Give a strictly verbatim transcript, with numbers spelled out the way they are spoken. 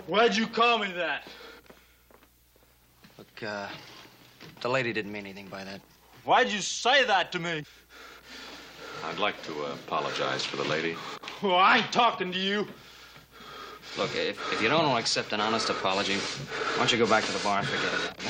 Why'd you call me that? Look, uh, the lady didn't mean anything by that. Why'd you say that to me? I'd like to uh, apologize for the lady. Well, I ain't talking to you. Look, if, if you don't want to accept an honest apology, why don't you go back to the bar and forget it?